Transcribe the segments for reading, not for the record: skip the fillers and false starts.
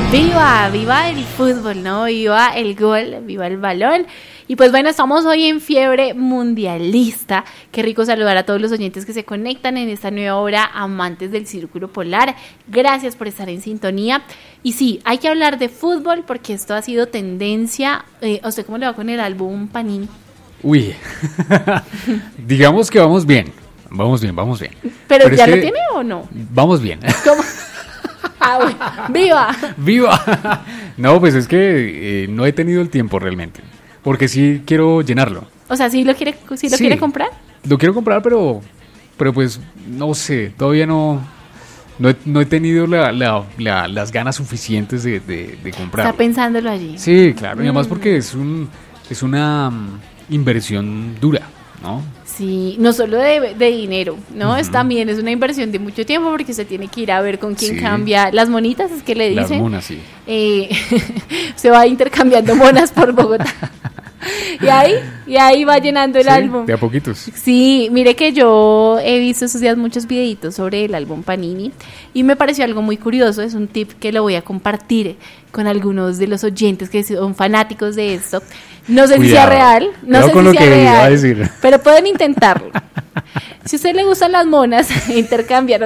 Viva, viva el fútbol, ¿no? Viva el gol, viva el balón. Y pues bueno, estamos hoy en fiebre mundialista. Qué rico saludar a todos los oyentes que se conectan en esta nueva hora, amantes del Círculo Polar. Gracias por estar en sintonía. Y sí, hay que hablar de fútbol porque esto ha sido tendencia. ¿A usted cómo le va con el álbum Panini? Uy, digamos que vamos bien. Vamos bien. ¿Pero ya lo tiene o no? Vamos bien. ¿Cómo? Ah, bueno. ¡Viva! ¡Viva! No, pues es que no he tenido el tiempo realmente. Porque sí quiero llenarlo. O sea, ¿sí lo quiere comprar? Lo quiero comprar, pero pues no sé, todavía no he tenido las ganas suficientes de comprarlo. Está pensándolo allí. Sí, claro, y además porque es una inversión dura, ¿no? Sí, no solo de dinero, ¿no? Uh-huh. También es una inversión de mucho tiempo porque usted tiene que ir a ver con quién cambia las monitas, es que le dicen. Las monas, sí. Se va intercambiando monas por Bogotá. Y ahí va llenando el álbum. De a poquitos. Sí, mire que yo he visto estos días muchos videitos sobre el álbum Panini y me pareció algo muy curioso. Es un tip que lo voy a compartir con algunos de los oyentes que son fanáticos de esto. No sé si sea real, no sé si sea real, pero pueden intentarlo. Si a usted le gustan las monas, intercambiar.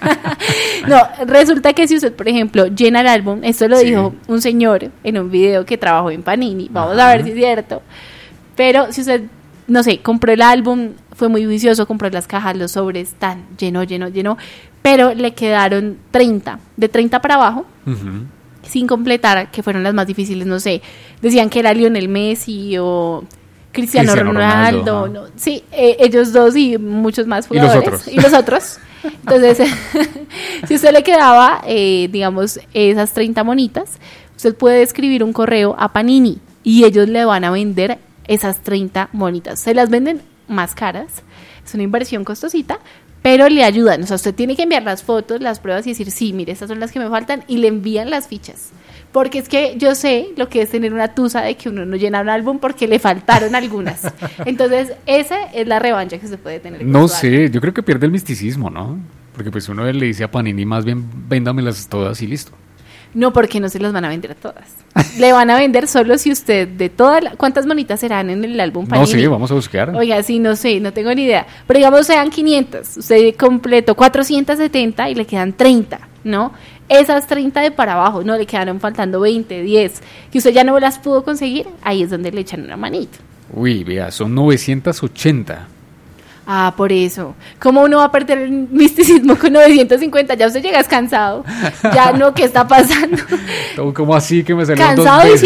No, resulta que si usted, por ejemplo, llena el álbum, esto lo dijo un señor en un video que trabajó en Panini, vamos a ver si es cierto, pero si usted, no sé, compró el álbum, fue muy vicioso, compró las cajas, los sobres, tan llenó, pero le quedaron 30, de 30 para abajo, sin completar, que fueron las más difíciles, no sé, decían que era Lionel Messi o Cristiano Ronaldo, no, sí, ellos dos y muchos más jugadores. Y los otros. Entonces, si usted le quedaba, digamos, esas 30 monitas, usted puede escribir un correo a Panini y ellos le van a vender esas 30 monitas. Se las venden más caras, es una inversión costosita, pero le ayudan. O sea, usted tiene que enviar las fotos, las pruebas y decir, sí, mire, estas son las que me faltan, y le envían las fichas. Porque es que yo sé lo que es tener una tusa de que uno no llena un álbum porque le faltaron algunas. Entonces, esa es la revancha que se puede tener. No sé, yo creo que pierde el misticismo, ¿no? Porque pues uno le dice a Panini, más bien, véndamelas todas y listo. No, porque no se las van a vender todas. Le van a vender solo si usted de todas ¿cuántas monitas serán en el álbum Panini? No sé, vamos a buscar. Oiga, sí, no sé, no tengo ni idea. Pero digamos sean 500, usted completó 470 y le quedan 30, ¿no? Esas 30 de para abajo, no, le quedaron faltando 20, 10, que usted ya no las pudo conseguir, ahí es donde le echan una manita. Uy, vea, son 980. Ah, por eso. ¿Cómo uno va a perder el misticismo con 950? Ya usted llega cansado. Ya no, ¿qué está pasando? ¿Cómo así que me salió cansado 2 veces?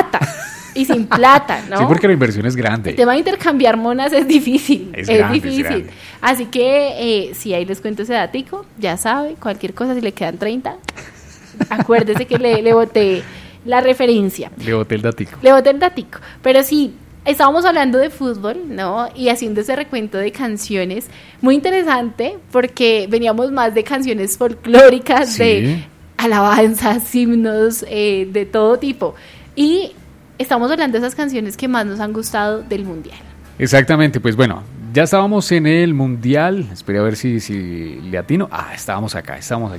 Y sin plata, ¿no? Sí, porque la inversión es grande. El tema de intercambiar monas es difícil. Es difícil. Grande. Así que, si ahí les cuento ese datico, ya sabe, cualquier cosa, si le quedan 30, acuérdese que le boté la referencia. Le boté el datico. Pero sí, estábamos hablando de fútbol, ¿no? Y haciendo ese recuento de canciones, muy interesante, porque veníamos más de canciones folclóricas, de alabanzas, himnos, de todo tipo. Y estamos hablando de esas canciones que más nos han gustado del Mundial. Exactamente, pues bueno, ya estábamos en el Mundial. Esperé a ver si le atino. Estábamos aquí.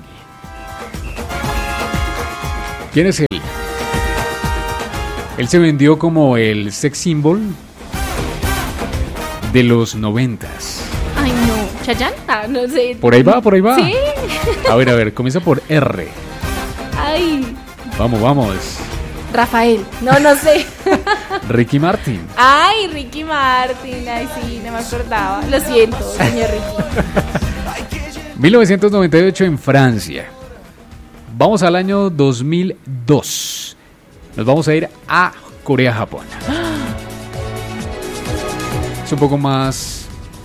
¿Quién es él? Él se vendió como el sex symbol de los 90s. Ay, no. ¿Chayanne? No sé. Por ahí va. Sí. A ver, comienza por R. Ay. Vamos. Rafael. No sé. Ricky Martin. Ay, Ricky Martin. Ay, sí, no me acordaba. Lo siento, señor Ricky. 1998 en Francia. Vamos al año 2002. Nos vamos a ir a Corea-Japón. Es un poco más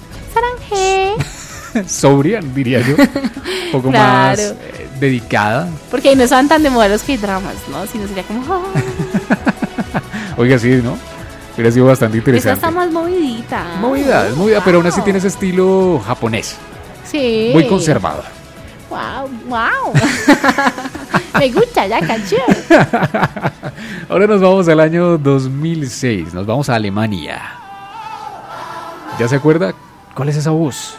sobria, diría yo. Un poco más dedicada. Porque ahí no estaban tan de moda los K-dramas, ¿no? Si no sería como... Oiga, sí, ¿no? Hubiera sido bastante interesante. Esta está más movidita. Es movida, pero aún así tiene ese estilo japonés. Sí. Muy conservador. Wow. Me gusta la canción. Ahora nos vamos al año 2006. Nos vamos a Alemania. ¿Ya se acuerda? ¿Cuál es esa voz?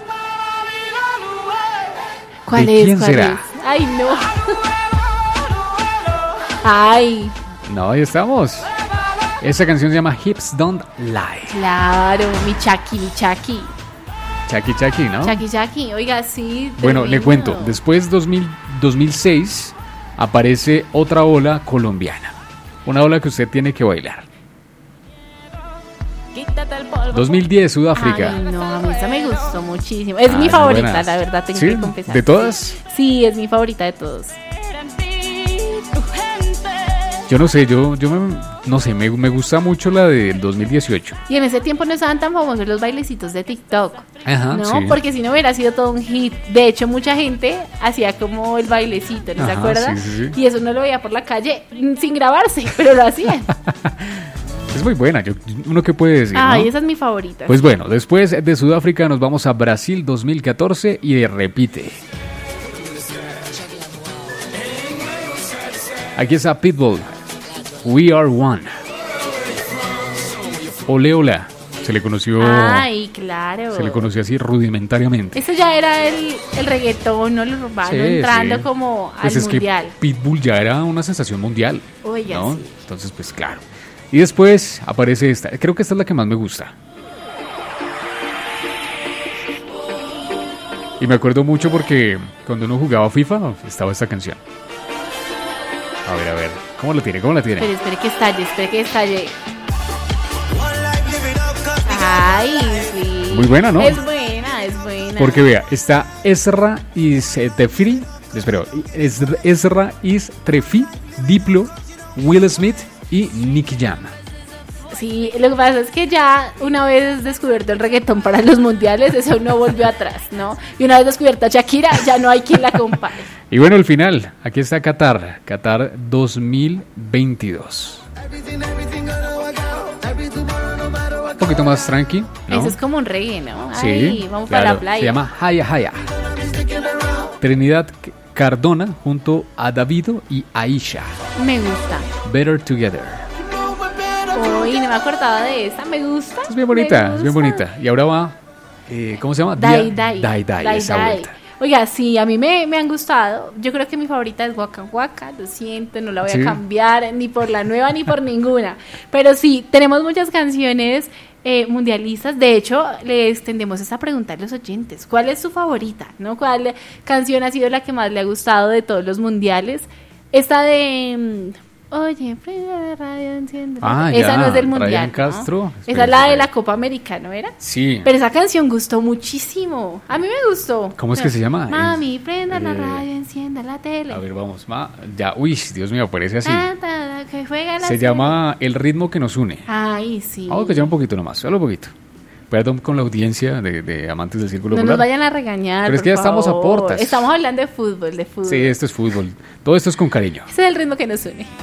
¿Cuál es? ¿Quién será? Ay, no. Ay, No, ahí estamos. Esa canción se llama Hips Don't Lie. claro, mi Chucky, mi Chucky. Chucky Chucky, ¿no? Chucky, Chucky. Oiga, sí. Bueno, le tremendo. cuento. Después 2006 aparece otra ola colombiana. Una ola que usted tiene que bailar. 2010, Sudáfrica. Ay, no, a mí esa me gustó muchísimo. Es Ah, mi son favorita, buenas. la verdad, tengo ¿Sí? que confesar. ¿De todas? Sí, es mi favorita de todos. Yo no sé, no sé, me gusta mucho la del 2018. Y en ese tiempo no estaban tan famosos los bailecitos de TikTok. Ajá, ¿No? sí. Porque si no hubiera sido todo un hit. De hecho, mucha gente hacía como el bailecito, ¿no se Ajá, acuerda? sí, sí, sí. Y eso no lo veía por la calle sin grabarse, pero lo hacían. Es muy buena, uno que puede decir, Ay, ¿no? esa es mi favorita. Pues bueno, después de Sudáfrica nos vamos a Brasil 2014 y repite. Aquí está Pitbull, We Are One. Ole Ola, se le conoció así rudimentariamente. Eso ya era el reggaetón, ¿no? Lo urbano, Sí, entrando sí. como Pues al es mundial. que Pitbull ya era una sensación mundial, Oiga, ¿no? sí. Entonces, pues claro. Y después aparece esta, creo que esta es la que más me gusta. Y me acuerdo mucho porque cuando uno jugaba FIFA estaba esta canción. A ver, ¿cómo la tiene? Espere que estalle. Ay, sí. Muy buena, ¿no? Es buena. Porque vea, está Ezra is Trefi, Ezra is Trefi, Diplo, Will Smith y Nicky Jam. Sí, lo que pasa es que ya una vez descubierto el reggaetón para los mundiales, eso no volvió atrás, ¿no? Y una vez descubierta Shakira, ya no hay quien la compare. Y bueno, el final, aquí está Qatar 2022. Un poquito más tranqui, ¿no? Eso es como un reggae, ¿no? Sí, Ay, vamos claro, para la playa. se llama Haya Haya. Trinidad Cardona junto a Davido y Aisha. Me gusta. Better Together. Uy, no me acordaba de esa, me gusta. Es bien bonita, me es bien gusta. bonita. Y ahora va, ¿cómo se llama? Dai, Esa vuelta. Oiga, sí, a mí me han gustado. Yo creo que mi favorita es Waka Waka, lo siento, no la voy Sí. a cambiar ni por la nueva ni por ninguna. Pero sí, tenemos muchas canciones mundialistas. De hecho, le extendemos esta pregunta a los oyentes. ¿Cuál es su favorita? ¿No? ¿Cuál canción ha sido la que más le ha gustado de todos los mundiales? Esta de... Oye, prende la radio, enciende. Ah, esa ya, no es del Ryan mundial, ¿no? Castro. Esa es la de la Copa América, ¿no era? Sí. Pero esa canción gustó muchísimo. A mí me gustó. ¿Cómo es que se llama? Mami, prenda la radio, encienda la tele. A ver, vamos. Ya, uy, Dios mío, parece así. Que juega la Se llama El ritmo que nos une. Ay, sí. Vamos a escuchar un poquito nomás, solo un poquito. Perdón con la audiencia de amantes del Círculo No Polar. nos vayan a regañar. Pero es que por ya estamos a favor. portas. Estamos hablando de fútbol, Sí, esto es fútbol. Todo esto es con cariño. Ese es el ritmo que nos une.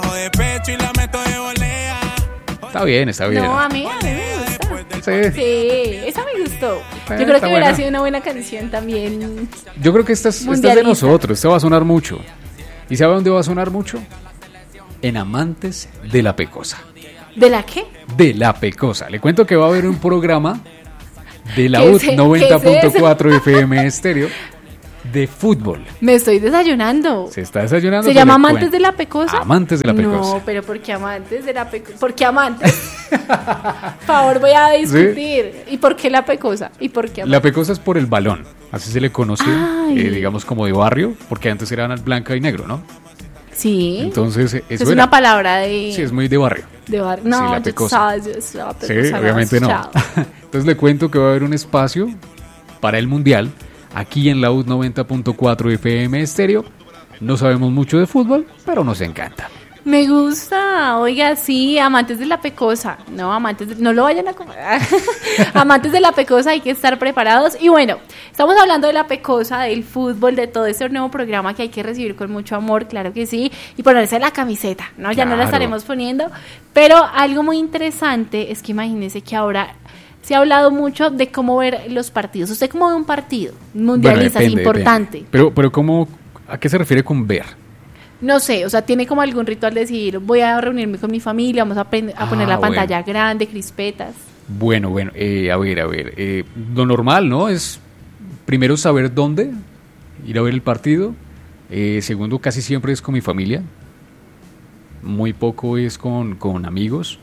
Está bien, está bien. No, a mí me gusta. Sí. Sí, esa me gustó. Yo creo está que hubiera buena. sido una buena canción también. Yo creo que esta es de Mundialista. nosotros. Esta va a sonar mucho. ¿Y sabe dónde va a sonar mucho? En Amantes de la Pecosa. ¿De la qué? De la Pecosa. Le cuento que va a haber un programa de la ¿Qué UT es qué 90.4 FM estéreo de fútbol. Me estoy desayunando. Se está desayunando. ¿Se pero llama le Amantes cuento. de la Pecosa? Amantes de la Pecosa. No, pero ¿por qué Amantes de la Pecosa? ¿Por qué Amantes? Por favor, voy a discutir. ¿Y por qué la Pecosa? ¿Y por qué La Amantes? Pecosa es por el balón. Así se le conoce, Ay. digamos, como de barrio, porque antes eran blanca y negro, ¿no? Sí. Entonces, eso es era. una palabra de... Sí, es muy de barrio. de bar. Sí, No, la yo Pecosa. sabes, la Sí, Pecosa, obviamente no. chao. Entonces le cuento que va a haber un espacio para el Mundial aquí en la UT 90.4 FM estéreo. No sabemos mucho de fútbol, pero nos encanta. Me gusta, oiga, sí, Amantes de la Pecosa. No, no lo vayan a comer. Amantes de la Pecosa, hay que estar preparados. Y bueno, estamos hablando de la Pecosa, del fútbol, de todo este nuevo programa que hay que recibir con mucho amor, claro que sí, y ponerse la camiseta, ¿no? Ya no la Claro. estaremos poniendo. Pero algo muy interesante es que imagínense que ahora se ha hablado mucho de cómo ver los partidos. ¿Usted cómo ve un partido mundialista Bueno, depende, importante? depende. Pero ¿cómo, a qué se refiere con ver? No sé, o sea, tiene como algún ritual de decir, voy a reunirme con mi familia, vamos a poner la pantalla grande, crispetas. Bueno, a ver, lo normal, ¿no? Es primero saber dónde ir a ver el partido. Segundo, casi siempre es con mi familia. muy poco es con amigos,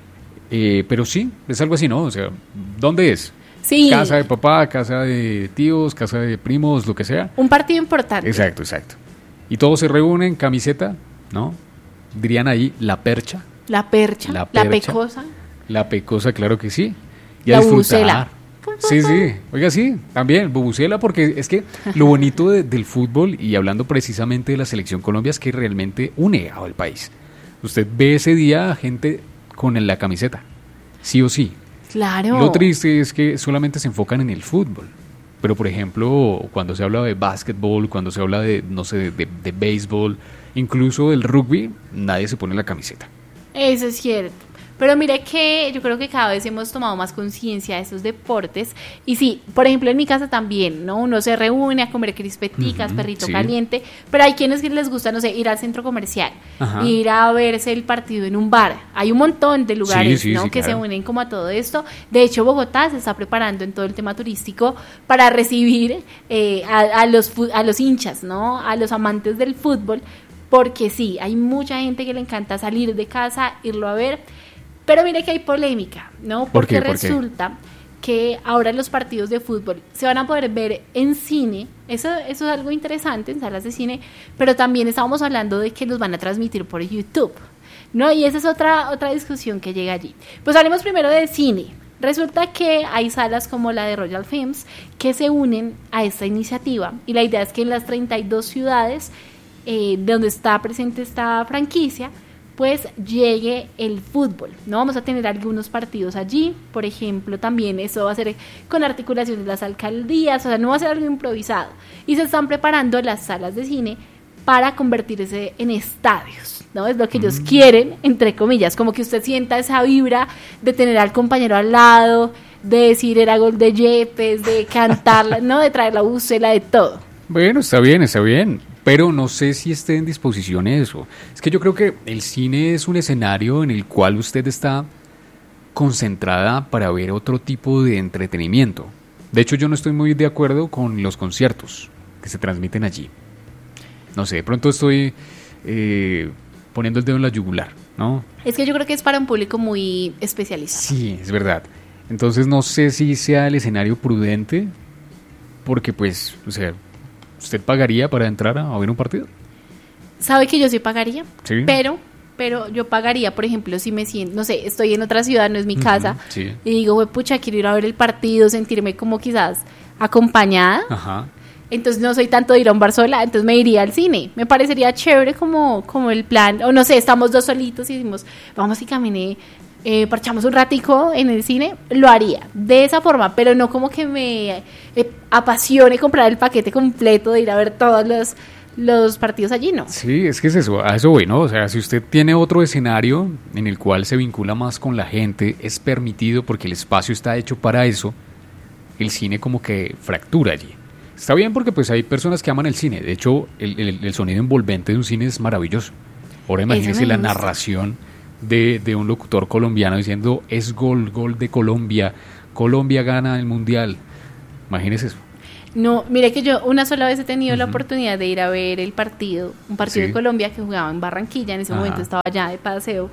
pero sí, es algo así, ¿no? O sea, ¿dónde es? Sí. Casa de papá, casa de tíos, casa de primos, lo que sea. Un partido importante. Exacto, exacto. Y todos se reúnen, camiseta, ¿no? Dirían ahí la percha. La percha, la pecosa. La pecosa, claro que sí. Y la a disfrutar. bubucela. Sí, sí. Oiga, sí, también, bubucela, porque es que lo bonito del fútbol, y hablando precisamente de la Selección Colombia, es que realmente une al país. Usted ve ese día a gente con la camiseta, sí o sí. Claro. Lo triste es que solamente se enfocan en el fútbol. Pero, por ejemplo, cuando se habla de básquetbol, cuando se habla de, no sé, de béisbol, incluso del rugby, nadie se pone la camiseta. Eso es cierto. Pero mire que yo creo que cada vez hemos tomado más conciencia de esos deportes. Y sí, por ejemplo, en mi casa también, ¿no? Uno se reúne a comer crispeticas, perrito caliente, pero hay quienes que les gusta, no sé, ir al centro comercial, ir a verse el partido en un bar. Hay un montón de lugares, ¿no? Que se unen como a todo esto. De hecho, Bogotá se está preparando en todo el tema turístico para recibir a los hinchas, ¿no? A los amantes del fútbol, porque sí, hay mucha gente que le encanta salir de casa, irlo a ver. Pero mire que hay polémica, ¿no? Porque resulta que ahora los partidos de fútbol se van a poder ver en cine. Eso es algo interesante, en salas de cine, pero también estábamos hablando de que los van a transmitir por YouTube, ¿no? Y esa es otra discusión que llega allí. Pues hablemos primero de cine. Resulta que hay salas como la de Royal Films que se unen a esta iniciativa, y la idea es que en las 32 ciudades donde está presente esta franquicia, pues llegue el fútbol, ¿no? Vamos a tener algunos partidos allí, por ejemplo, también eso va a ser con articulación de las alcaldías, o sea, no va a ser algo improvisado, y se están preparando las salas de cine para convertirse en estadios, ¿no? Es lo que ellos quieren, entre comillas, como que usted sienta esa vibra de tener al compañero al lado, de decir era gol de Yepes, de cantarla, ¿no? De traer la bucela, de todo. Bueno, está bien, está bien. Pero no sé si esté en disposición eso. Es que yo creo que el cine es un escenario en el cual usted está concentrada para ver otro tipo de entretenimiento. De hecho, yo no estoy muy de acuerdo con los conciertos que se transmiten allí. No sé, de pronto estoy poniendo el dedo en la yugular, ¿no? Es que yo creo que es para un público muy especializado. Sí, es verdad. Entonces no sé si sea el escenario prudente, porque pues, o sea, ¿usted pagaría para entrar a ver un partido? ¿Sabe que yo sí pagaría? Sí. Pero yo pagaría, por ejemplo, si me siento, no sé, estoy en otra ciudad, no es mi casa, y digo, pucha, quiero ir a ver el partido, sentirme como quizás acompañada. Ajá. Entonces no soy tanto de ir a un bar sola, entonces me iría al cine. Me parecería chévere como el plan, o no sé, estamos dos solitos y decimos, vamos y caminé, parchamos un ratico en el cine, lo haría de esa forma, pero no como que me apasione comprar el paquete completo de ir a ver todos los partidos allí, ¿no? Sí, es que es eso, a eso voy, ¿no? O sea, si usted tiene otro escenario en el cual se vincula más con la gente, es permitido porque el espacio está hecho para eso, el cine como que fractura allí. Está bien porque pues hay personas que aman el cine, de hecho el sonido envolvente de un cine es maravilloso. Ahora imagínese la narración de un locutor colombiano diciendo es gol de Colombia, Colombia gana el mundial. Imagínese eso. No, mire que yo una sola vez he tenido la oportunidad de ir a ver un partido de Colombia que jugaba en Barranquilla, en ese momento estaba allá de paseo,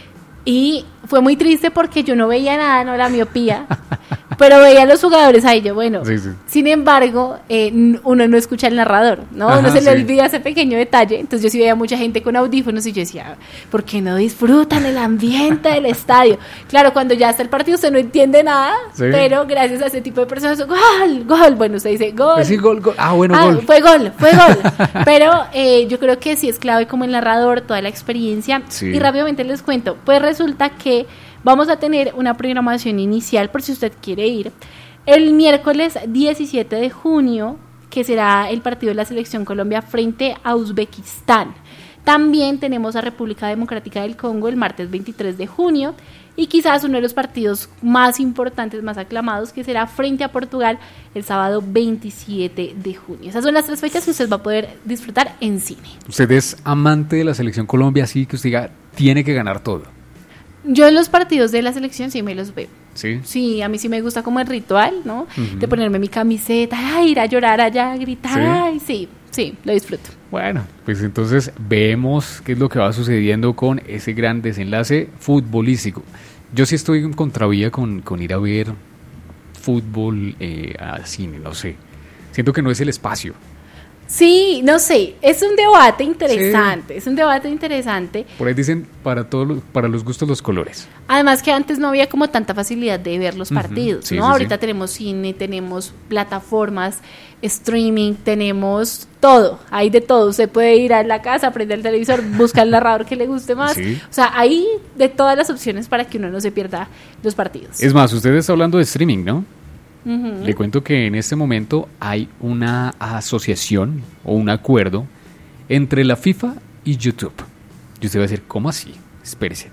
y fue muy triste porque yo no veía nada, no, la miopía, pero veía a los jugadores ahí, yo bueno, sin embargo, uno no escucha el narrador, ¿no? Uno se le olvida ese pequeño detalle, entonces yo sí veía mucha gente con audífonos y yo decía, ¿por qué no disfrutan el ambiente del estadio? Claro, cuando ya está el partido usted no entiende nada, pero gracias a ese tipo de personas, gol, bueno, usted dice gol. Sí, gol, gol, gol. Fue gol, pero yo creo que sí es clave como el narrador, toda la experiencia, y rápidamente les cuento, pues resulta que vamos a tener una programación inicial por si usted quiere ir el miércoles 17 de junio, que será el partido de la Selección Colombia frente a Uzbekistán. También tenemos a República Democrática del Congo el martes 23 de junio y quizás uno de los partidos más importantes, más aclamados, que será frente a Portugal el sábado 27 de junio. Esas son las 3 fechas que usted va a poder disfrutar en cine. ¿Usted es amante de la Selección Colombia, así que usted diga, tiene que ganar todo? Yo en los partidos de la selección sí me los veo. ¿Sí? Sí, a mí sí me gusta como el ritual, ¿no? De ponerme mi camiseta, ir a llorar allá, a gritar, sí. Sí, lo disfruto. Bueno, pues entonces vemos qué es lo que va sucediendo con ese gran desenlace futbolístico. Yo sí estoy en contravía con ir a ver fútbol al cine, no sé. Siento que no es el espacio. Sí, no sé, es un debate interesante, es un debate interesante. Por ahí dicen, para los gustos los colores. Además que antes no había como tanta facilidad de ver los partidos, sí, ¿no? sí, Ahorita tenemos cine, tenemos plataformas, streaming, tenemos todo, hay de todo. Usted puede ir a la casa, prender el televisor, buscar el narrador que le guste más. Sí. O sea, hay de todas las opciones para que uno no se pierda los partidos. Es más, usted está hablando de streaming, ¿no? Uh-huh. Le cuento que en este momento hay una asociación o un acuerdo entre la FIFA y YouTube. Y usted va a decir, ¿cómo así? Espérese.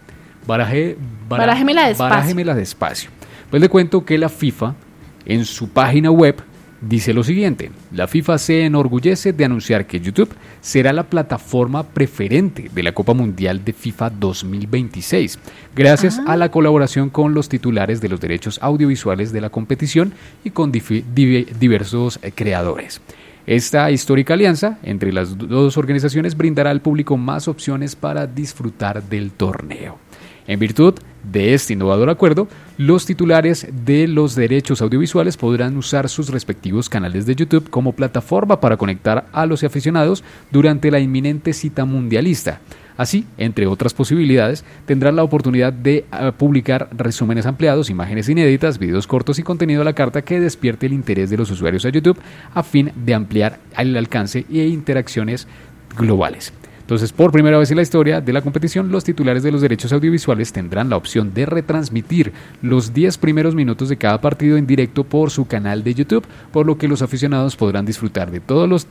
Barájemela despacio. Pues le cuento que la FIFA en su página web dice lo siguiente: la FIFA se enorgullece de anunciar que YouTube será la plataforma preferente de la Copa Mundial de FIFA 2026, gracias a la colaboración con los titulares de los derechos audiovisuales de la competición y con diversos creadores. Esta histórica alianza entre las dos organizaciones brindará al público más opciones para disfrutar del torneo. En virtud de este innovador acuerdo, los titulares de los derechos audiovisuales podrán usar sus respectivos canales de YouTube como plataforma para conectar a los aficionados durante la inminente cita mundialista. Así, entre otras posibilidades, tendrán la oportunidad de publicar resúmenes ampliados, imágenes inéditas, videos cortos y contenido a la carta que despierte el interés de los usuarios a YouTube a fin de ampliar el alcance e interacciones globales. Entonces, por primera vez en la historia de la competición, los titulares de los derechos audiovisuales tendrán la opción de retransmitir los 10 primeros minutos de cada partido en directo por su canal de YouTube, por lo que los aficionados podrán disfrutar de todos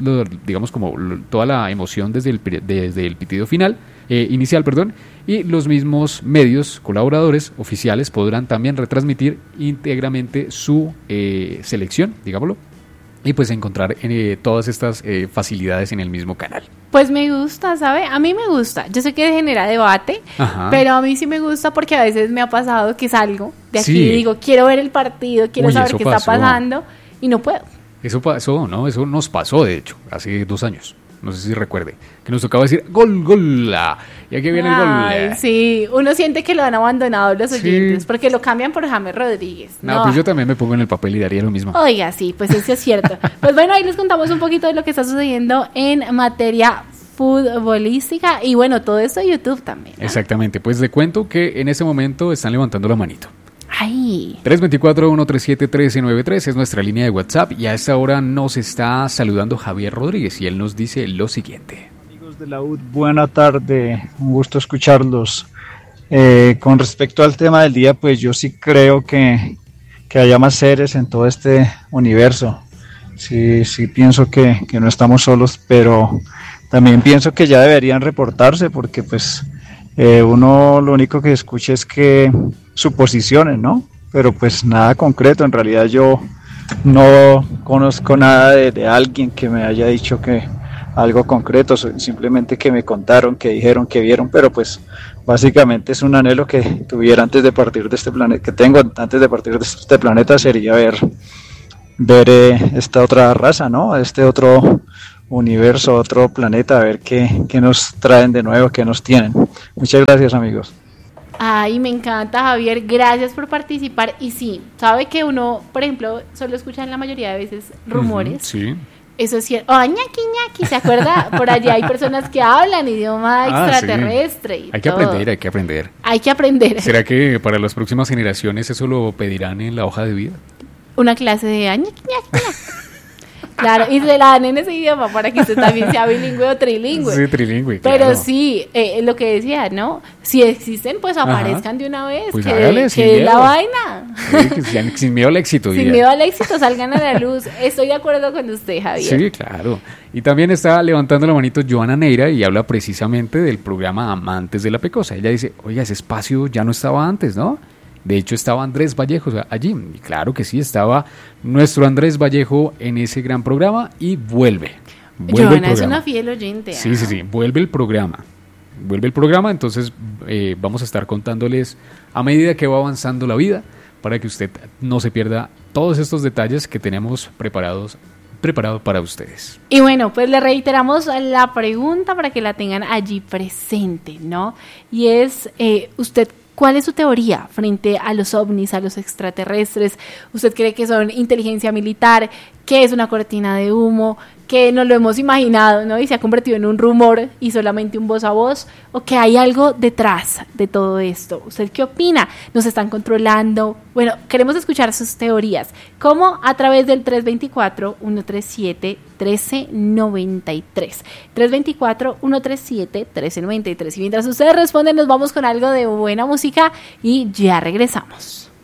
toda la emoción desde el pitido inicial, y los mismos medios colaboradores oficiales podrán también retransmitir íntegramente su selección, digámoslo, y pues encontrar todas estas facilidades en el mismo canal. Pues me gusta, ¿sabe? A mí me gusta. Yo sé que genera debate, pero a mí sí me gusta porque a veces me ha pasado que salgo de aquí y digo, quiero ver el partido, quiero saber qué está pasando y no puedo. Eso pasó, ¿no? Eso nos pasó, de hecho, hace 2 años. No sé si recuerde, que nos tocaba decir gol, y aquí viene el gol. Sí, uno siente que lo han abandonado los oyentes, porque lo cambian por James Rodríguez. No, pues yo también me pongo en el papel y daría lo mismo. Oiga, sí, pues eso es cierto. Pues bueno, ahí les contamos un poquito de lo que está sucediendo en materia futbolística y bueno, todo esto de YouTube también, ¿no? Exactamente, pues le cuento que en ese momento están levantando la manito. ¡Ay! 324-137-1393 es nuestra línea de WhatsApp y a esta hora nos está saludando Javier Rodríguez y él nos dice lo siguiente. Amigos de la UD, buena tarde, un gusto escucharlos. Con respecto al tema del día, pues yo sí creo que haya más seres en todo este universo. Sí pienso que no estamos solos, pero también pienso que ya deberían reportarse porque pues uno lo único que escucha es que suposiciones, ¿no? Pero pues nada concreto. En realidad yo no conozco nada de alguien que me haya dicho que algo concreto, simplemente que me contaron, que dijeron, que vieron, pero pues básicamente es un anhelo que tuviera antes de partir de este planeta, que tengo antes de partir de este planeta, sería ver esta otra raza, ¿no? Este otro universo, otro planeta, a ver qué nos traen de nuevo, qué nos tienen. Muchas gracias, amigos. Ay, me encanta, Javier, gracias por participar. Y sí, sabe que uno, por ejemplo, solo escucha en la mayoría de veces rumores. Sí. Eso es cierto. Oh, ñaki, ¿se acuerda? Por allá hay personas que hablan idioma extraterrestre. Sí. Hay que aprender. Hay que aprender. ¿Será que para las próximas generaciones eso lo pedirán en la hoja de vida? Una clase de ñaki. Claro, y se la dan en ese idioma para que usted también sea bilingüe o trilingüe. Sí, trilingüe, claro. Pero sí, lo que decía, ¿no? Si existen, pues aparezcan de una vez. Pues hágale, que la vaina. Sí, sin miedo al éxito. Sin miedo al éxito, salgan a la luz. Estoy de acuerdo con usted, Javier. Sí, claro. Y también está levantando la manito Joana Neira y habla precisamente del programa Amantes de la Pecosa. Ella dice, oiga, ese espacio ya no estaba antes, ¿no? De hecho, estaba Andrés Vallejo allí. Y claro que sí, estaba nuestro Andrés Vallejo en ese gran programa y vuelve Joana es una fiel oyente. Sí, vuelve el programa. Entonces vamos a estar contándoles a medida que va avanzando la vida para que usted no se pierda todos estos detalles que tenemos preparados preparado para ustedes. Y bueno, pues le reiteramos la pregunta para que la tengan allí presente, ¿no? Y es, usted, ¿cuál es su teoría frente a los ovnis, a los extraterrestres? ¿Usted cree que son inteligencia militar, que es una cortina de humo, que nos lo hemos imaginado, ¿no? Y se ha convertido en un rumor y solamente un voz a voz, o que hay algo detrás de todo esto? ¿Usted qué opina? ¿Nos están controlando? Bueno, queremos escuchar sus teorías. ¿Cómo? A través del 324-137-1393. 324-137-1393. Y mientras ustedes responden, nos vamos con algo de buena música y ya regresamos.